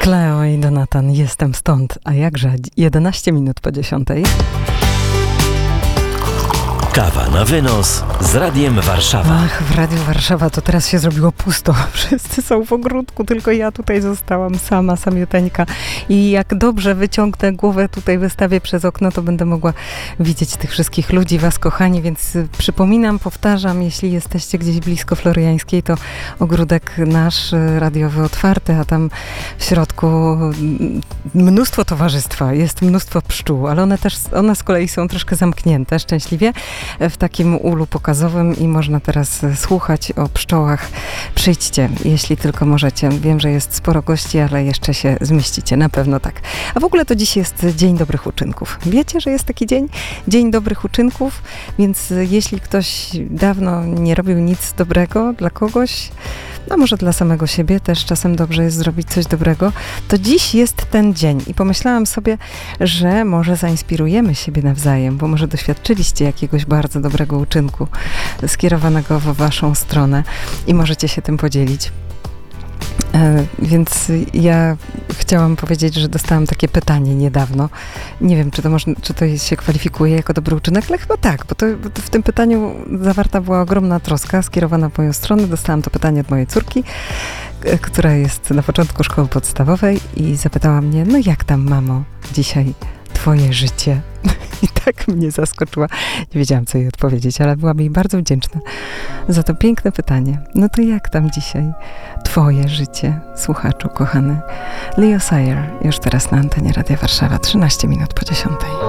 Cleo i Donatan, jestem stąd, a jakże 11 minut po 10. Kawa na wynos z Radiem Warszawa. Ach, w Radiu Warszawa to teraz się zrobiło pusto. Wszyscy są w ogródku, tylko ja tutaj zostałam sama, samiuteńka. I jak dobrze wyciągnę głowę, tutaj wystawię przez okno, to będę mogła widzieć tych wszystkich ludzi, was kochani, więc przypominam, powtarzam, jeśli jesteście gdzieś blisko Floriańskiej, to ogródek nasz radiowy otwarty, a tam w środku mnóstwo towarzystwa, jest mnóstwo pszczół, ale one z kolei są troszkę zamknięte, szczęśliwie, w takim ulu pokazowym i można teraz słuchać o pszczołach. Przyjdźcie, jeśli tylko możecie. Wiem, że jest sporo gości, ale jeszcze się zmieścicie, na pewno tak. A w ogóle to dziś jest Dzień Dobrych Uczynków. Wiecie, że jest taki dzień? Dzień Dobrych Uczynków, więc jeśli ktoś dawno nie robił nic dobrego dla kogoś, no może dla samego siebie też czasem dobrze jest zrobić coś dobrego, to dziś jest ten dzień i pomyślałam sobie, że może zainspirujemy siebie nawzajem, bo może doświadczyliście jakiegoś bardzo dobrego uczynku skierowanego w waszą stronę i możecie się tym podzielić. Więc ja chciałam powiedzieć, że dostałam takie pytanie niedawno. Nie wiem, czy to się kwalifikuje jako dobry uczynek, ale chyba tak, bo w tym pytaniu zawarta była ogromna troska skierowana w moją stronę. Dostałam to pytanie od mojej córki, która jest na początku szkoły podstawowej i zapytała mnie, no jak tam, mamo, dzisiaj twoje życie? I tak mnie zaskoczyła. Nie wiedziałam, co jej odpowiedzieć, ale byłam jej bardzo wdzięczna za to piękne pytanie. No to jak tam dzisiaj twoje życie, słuchaczu kochany? Leo Sayer, już teraz na antenie Radia Warszawa, 13 minut po 10.